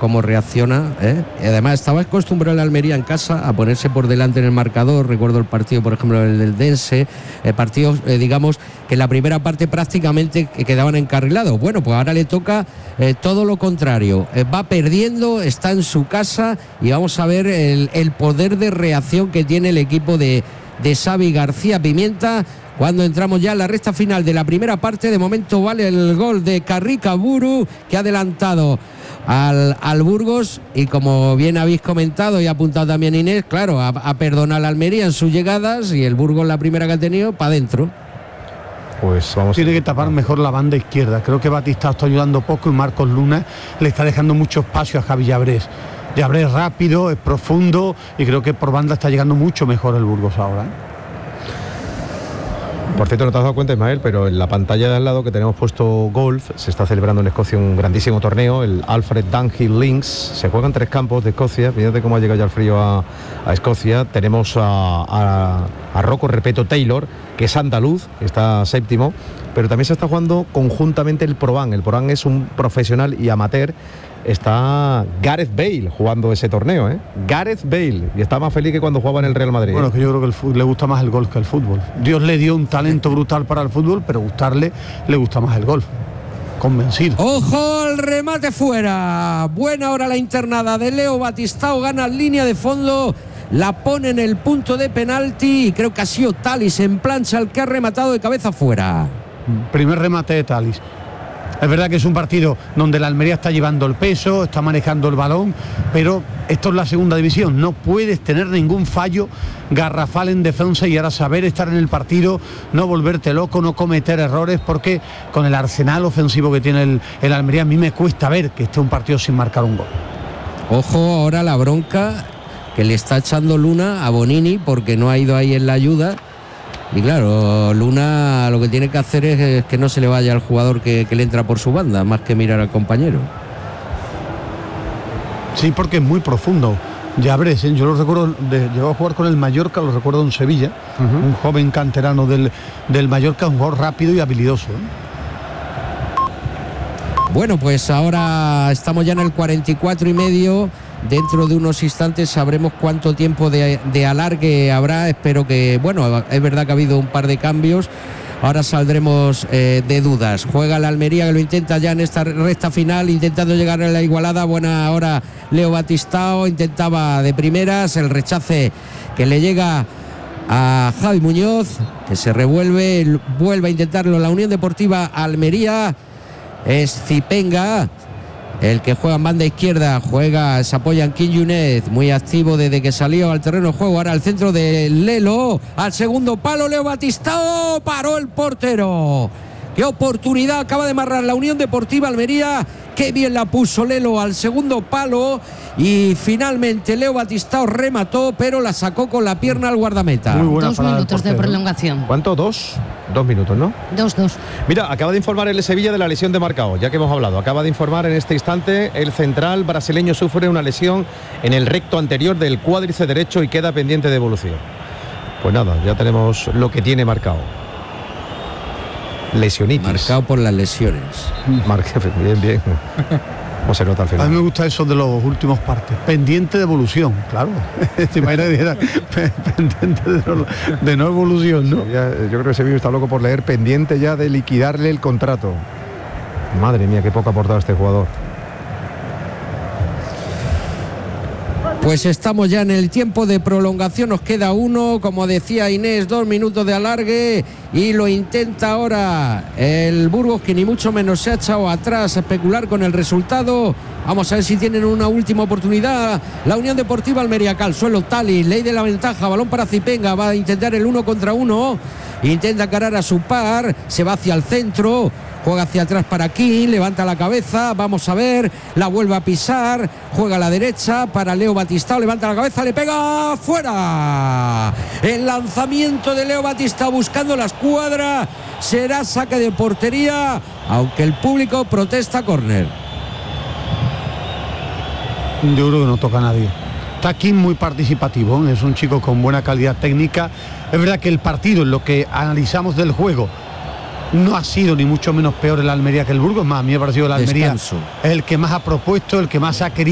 cómo reacciona, ¿eh? Además estaba acostumbrado la Almería en casa a ponerse por delante en el marcador. Recuerdo el partido, por ejemplo, el del Dense, partidos, digamos, que en la primera parte prácticamente quedaban encarrilados. Bueno, pues ahora le toca todo lo contrario. Va perdiendo, está en su casa y vamos a ver el poder de reacción que tiene el equipo de Xavi García Pimienta. Cuando entramos ya en la recta final de la primera parte, de momento vale el gol de Carrica Buru, que ha adelantado al Burgos, y como bien habéis comentado y apuntado también Inés, claro, ha perdonado a la Almería en sus llegadas, y el Burgos, la primera que ha tenido, para adentro. Pues vamos. Tiene que tapar mejor la banda izquierda. Creo que Batistao está ayudando poco y Marcos Luna le está dejando mucho espacio a Javi Llabrés. Llabrés rápido, es profundo, y creo que por banda está llegando mucho mejor el Burgos ahora, ¿eh? Por cierto, no te has dado cuenta, Ismael, pero en la pantalla de al lado que tenemos puesto golf, se está celebrando en Escocia un grandísimo torneo, el Alfred Dunhill Links. Se juegan 3 campos de Escocia. Fíjate cómo ha llegado ya el frío a Escocia. Tenemos a Rocco Repeto Taylor, que es andaluz, está séptimo, pero también se está jugando conjuntamente el Pro Am. El Pro Am es un profesional y amateur. Está Gareth Bale jugando ese torneo, ¿eh? Gareth Bale, y está más feliz que cuando jugaba en el Real Madrid. Bueno, que yo creo que le gusta más el golf que el fútbol. Dios le dio un talento brutal para el fútbol, pero gustarle le gusta más el golf. Convencido. ¡Ojo! El remate fuera. Buena hora la internada de Leo Batistao, gana línea de fondo, la pone en el punto de penalti, y creo que ha sido Talis en plancha el que ha rematado de cabeza fuera. Primer remate de Talis. Es verdad que es un partido donde la Almería está llevando el peso, está manejando el balón, pero esto es la segunda división. No puedes tener ningún fallo garrafal en defensa y ahora saber estar en el partido, no volverte loco, no cometer errores, porque con el arsenal ofensivo que tiene el Almería, a mí me cuesta ver que esté un partido sin marcar un gol. Ojo ahora la bronca que le está echando Luna a Bonini porque no ha ido ahí en la ayuda. Y claro, Luna lo que tiene que hacer es que no se le vaya al jugador que le entra por su banda, más que mirar al compañero. Sí, porque es muy profundo. Llabrés, yo lo recuerdo, llegó a jugar con el Mallorca, lo recuerdo en Sevilla, un joven canterano del Mallorca, un jugador rápido y habilidoso, ¿eh? Bueno, pues ahora estamos ya en el 44 y medio. Dentro de unos instantes sabremos cuánto tiempo de alargue habrá. Espero que, bueno, es verdad que ha habido un par de cambios. Ahora saldremos de dudas. Juega la Almería, que lo intenta ya en esta recta final, intentando llegar a la igualada. Buena hora Leo Batistao, intentaba de primeras, el rechace que le llega a Javi Muñoz, que se revuelve, vuelve a intentarlo la Unión Deportiva Almería. Es Zipenga el que juega en banda izquierda, se apoya en King Yunez, muy activo desde que salió al terreno de juego. Ahora al centro de Lelo, al segundo palo, Leo Batistao, paró el portero. Qué oportunidad acaba de amarrar la Unión Deportiva Almería, qué bien la puso Lelo al segundo palo, y finalmente Leo Batistao remató, pero la sacó con la pierna al guardameta. Muy buena. 2 minutos de prolongación. ¿Cuánto? 2 minutos, ¿no? 2. Mira, acaba de informar el Sevilla de la lesión de Marcao, ya que hemos hablado. Acaba de informar en este instante, el central brasileño sufre una lesión en el recto anterior del cuádriceps derecho y queda pendiente de evolución. Pues nada, ya tenemos lo que tiene Marcao. Lesionitis. Marcado por las lesiones. Bien. ¿Cómo se nota al final? A mí me gusta eso de los últimos partes. Pendiente de evolución, claro. Te imaginas que dijera pendiente de no evolución, ¿no? Yo creo que ese vídeo está loco por leer, pendiente ya de liquidarle el contrato. Madre mía, qué poco ha aportado este jugador. Pues estamos ya en el tiempo de prolongación, nos queda 1, como decía Inés, 2 minutos de alargue, y lo intenta ahora el Burgos, que ni mucho menos se ha echado atrás a especular con el resultado. Vamos a ver si tienen una última oportunidad. La Unión Deportiva Almería, al suelo Talis, ley de la ventaja, balón para Zipenga, va a intentar el 1 contra 1, intenta encarar a su par, se va hacia el centro, juega hacia atrás para King, levanta la cabeza, vamos a ver, la vuelve a pisar, juega a la derecha para Leo Batistao, levanta la cabeza, le pega fuera. El lanzamiento de Leo Batistao buscando la escuadra, será saque de portería, aunque el público protesta córner. Yo creo que no toca a nadie. Está King muy participativo, es un chico con buena calidad técnica. Es verdad que el partido, en lo que analizamos del juego, no ha sido ni mucho menos peor el Almería que el Burgos. Más, a mí me ha parecido el Almería es el que más ha propuesto, el que más ha querido.